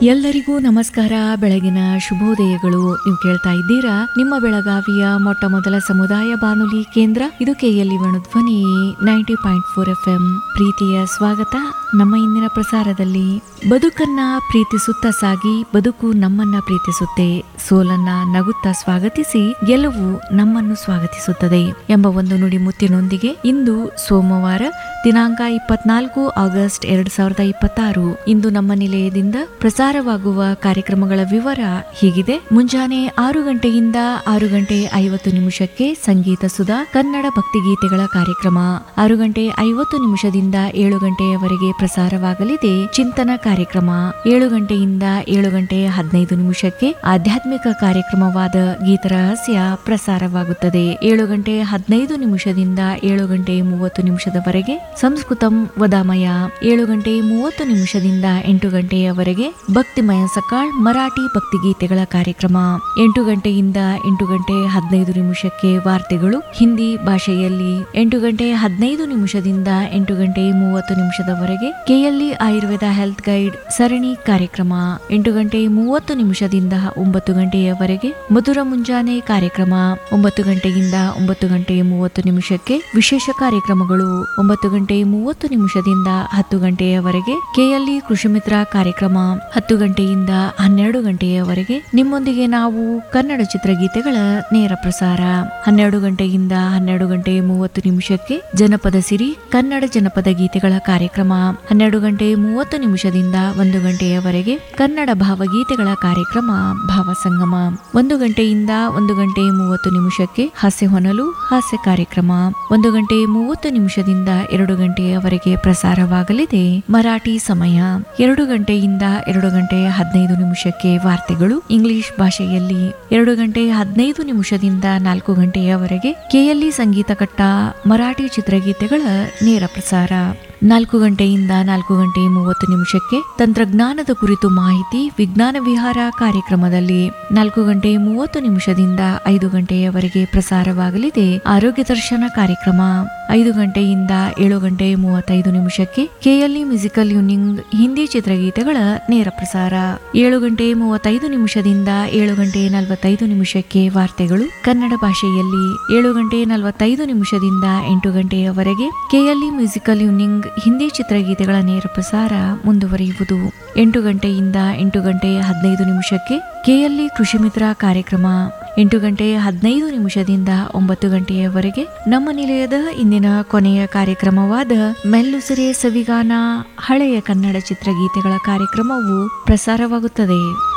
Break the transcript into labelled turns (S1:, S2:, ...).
S1: ಎಲ್ಲರಿಗೂ ನಮಸ್ಕಾರ. ಬೆಳಗಿನ ಶುಭೋದಯಗಳು. ನೀವು ಕೇಳ್ತಾ ಇದ್ದೀರಾ ನಿಮ್ಮ ಬೆಳಗಾವಿಯ ಮೊಟ್ಟ ಮೊದಲ ಸಮುದಾಯ ಬಾನುಲಿ ಕೇಂದ್ರ ಇದು KLE ಧ್ವನಿ 90.4 FM. ಪ್ರೀತಿಯ ಸ್ವಾಗತ ನಮ್ಮ ಇಂದಿನ ಪ್ರಸಾರದಲ್ಲಿ. ಬದುಕನ್ನ ಪ್ರೀತಿಸುತ್ತಾ ಸಾಗಿ ಬದುಕು ನಮ್ಮನ್ನ ಪ್ರೀತಿಸುತ್ತೆ, ಸೋಲನ್ನ ನಗುತ್ತಾ ಸ್ವಾಗತಿಸಿ ಗೆಲುವು ನಮ್ಮನ್ನು ಸ್ವಾಗತಿಸುತ್ತದೆ ಎಂಬ ಒಂದು ನುಡಿಮುತ್ತಿನೊಂದಿಗೆ ಇಂದು ಸೋಮವಾರ ದಿನಾಂಕ 24 ಆಗಸ್ಟ್ 2026. ಇಂದು ನಮ್ಮ ನಿಲಯದಿಂದ ಪ್ರಸಾರವಾಗುವ ಕಾರ್ಯಕ್ರಮಗಳ ವಿವರ ಹೀಗಿದೆ. ಮುಂಜಾನೆ 6 ಗಂಟೆಯಿಂದ 6 ಗಂಟೆ 50 ನಿಮಿಷಕ್ಕೆ ಸಂಗೀತ ಸುಧಾ ಕನ್ನಡ ಭಕ್ತಿಗೀತೆಗಳ ಕಾರ್ಯಕ್ರಮ. 6 ಗಂಟೆ 50 ನಿಮಿಷದಿಂದ 7 ಗಂಟೆಯವರೆಗೆ ಪ್ರಸಾರವಾಗಲಿದೆ ಚಿಂತನ ಕಾರ್ಯಕ್ರಮ. 7 ಗಂಟೆಯಿಂದ 7 ಗಂಟೆ 15 ನಿಮಿಷಕ್ಕೆ ಆಧ್ಯಾತ್ಮಿಕ ಕಾರ್ಯಕ್ರಮವಾದ ಗೀತರಹಸ್ಯ ಪ್ರಸಾರವಾಗುತ್ತದೆ. 7 ಗಂಟೆ 15 ನಿಮಿಷದಿಂದ 7 ಗಂಟೆ 30 ನಿಮಿಷದವರೆಗೆ ಸಂಸ್ಕೃತಂ ವದಾಮಯ. 7 ಗಂಟೆ 30 ನಿಮಿಷದಿಂದ 8 ಗಂಟೆಯವರೆಗೆ ಭಕ್ತಿಮಯ ಸಕಾಳ್ ಮರಾಠಿ ಭಕ್ತಿಗೀತೆಗಳ ಕಾರ್ಯಕ್ರಮ. 8 ಗಂಟೆಯಿಂದ 8 ಗಂಟೆ 15 ನಿಮಿಷಕ್ಕೆ ವಾರ್ತೆಗಳು ಹಿಂದಿ ಭಾಷೆಯಲ್ಲಿ. 8 ಗಂಟೆ 15 ನಿಮಿಷದಿಂದ 8 ಗಂಟೆ 30 ನಿಮಿಷದವರೆಗೆ KLE ಆಯುರ್ವೇದ ಹೆಲ್ತ್ ಗೈಡ್ ಸರಣಿ ಕಾರ್ಯಕ್ರಮ. 8 ಗಂಟೆ 30 ನಿಮಿಷದಿಂದ 9 ಗಂಟೆಯವರೆಗೆ ಮಧುರ ಮುಂಜಾನೆ ಕಾರ್ಯಕ್ರಮ. 9 ಗಂಟೆಯಿಂದ 9 ಗಂಟೆ 30 ನಿಮಿಷಕ್ಕೆ ವಿಶೇಷ ಕಾರ್ಯಕ್ರಮಗಳು. 9 ಗಂಟೆ 30 ನಿಮಿಷದಿಂದ 10 ಗಂಟೆಯವರೆಗೆ KLE ಕೃಷಿ ಮಿತ್ರ ಕಾರ್ಯಕ್ರಮ. 10 ಗಂಟೆಯಿಂದ 12 ಗಂಟೆಯವರೆಗೆ ನಿಮ್ಮೊಂದಿಗೆ ನಾವು ಕನ್ನಡ ಚಿತ್ರಗೀತೆಗಳ ನೇರ ಪ್ರಸಾರ. 12 ಗಂಟೆಯಿಂದ 12 ಗಂಟೆ 30 ನಿಮಿಷಕ್ಕೆ ಜನಪದ ಸಿರಿ ಕನ್ನಡ ಜನಪದ ಗೀತೆಗಳ ಕಾರ್ಯಕ್ರಮ. 12 ಗಂಟೆ 30 ನಿಮಿಷದಿಂದ 1 ಗಂಟೆಯವರೆಗೆ ಕನ್ನಡ ಭಾವಗೀತೆಗಳ ಕಾರ್ಯಕ್ರಮ ಭಾವಸಂಗಮ. 1 ಗಂಟೆಯಿಂದ 1 ಗಂಟೆ 30 ನಿಮಿಷಕ್ಕೆ ಹಾಸ್ಯ ಹೊನಲು ಹಾಸ್ಯ ಕಾರ್ಯಕ್ರಮ. 1 ಗಂಟೆ 30 ನಿಮಿಷದಿಂದ 2 ಗಂಟೆಯವರೆಗೆ ಪ್ರಸಾರವಾಗಲಿದೆ ಮರಾಠಿ ಸಮಯ. 2 ಗಂಟೆಯಿಂದ 2 ಗಂಟೆ 15 ನಿಮಿಷಕ್ಕೆ ವಾರ್ತೆಗಳು ಇಂಗ್ಲಿಷ್ ಭಾಷೆಯಲ್ಲಿ. 2 ಗಂಟೆ 15 ನಿಮಿಷದಿಂದ 4 ಗಂಟೆಯವರೆಗೆ KLE ಸಂಗೀತ ಕಟ್ಟ ಮರಾಠಿ ಚಿತ್ರಗೀತೆಗಳ ನೇರ ಪ್ರಸಾರ. 4 ಗಂಟೆಯಿಂದ 4 ಗಂಟೆ 30 ನಿಮಿಷಕ್ಕೆ ತಂತ್ರಜ್ಞಾನದ ಕುರಿತು ಮಾಹಿತಿ ವಿಜ್ಞಾನ ವಿಹಾರ ಕಾರ್ಯಕ್ರಮದಲ್ಲಿ. 4 ಗಂಟೆ 30 ನಿಮಿಷದಿಂದ 5 ಗಂಟೆಯವರೆಗೆ ಪ್ರಸಾರವಾಗಲಿದೆ ಆರೋಗ್ಯ ದರ್ಶನ ಕಾರ್ಯಕ್ರಮ. 5 ಗಂಟೆಯಿಂದ 7 ಗಂಟೆ 35 ನಿಮಿಷಕ್ಕೆ KLE ಮ್ಯೂಸಿಕಲ್ ಯೂನಿಂಗ್ ಹಿಂದಿ ಚಿತ್ರಗೀತೆಗಳ ನೇರ ಪ್ರಸಾರ. 7 ಗಂಟೆ 35 ನಿಮಿಷದಿಂದ 7 ಗಂಟೆ 45 ನಿಮಿಷಕ್ಕೆ ವಾರ್ತೆಗಳು ಕನ್ನಡ ಭಾಷೆಯಲ್ಲಿ. 7 ಗಂಟೆ 45 ನಿಮಿಷದಿಂದ 8 ಗಂಟೆಯವರೆಗೆ KLE ಮ್ಯೂಸಿಕಲ್ ಯೂನಿಂಗ್ ಹಿಂದಿ ಚಿತ್ರಗೀತೆಗಳ ನೇರ ಪ್ರಸಾರ ಮುಂದುವರಿಯುವುದು. 8 ಗಂಟೆಯಿಂದ 8 ಗಂಟೆ 15 ನಿಮಿಷಕ್ಕೆ KLE ಕೃಷಿ ಮಿತ್ರ ಕಾರ್ಯಕ್ರಮ. 8 ಗಂಟೆ 15 ನಿಮಿಷದಿಂದ 9 ಗಂಟೆಯವರೆಗೆ ನಮ್ಮ ನಿಲಯದ ಇಂದಿನ ಕೊನೆಯ ಕಾರ್ಯಕ್ರಮವಾದ ಮೆಲ್ಲುಸಿರೆ ಸವಿಗಾನ ಹಳೆಯ ಕನ್ನಡ ಚಿತ್ರಗೀತೆಗಳ ಕಾರ್ಯಕ್ರಮವು ಪ್ರಸಾರವಾಗುತ್ತದೆ.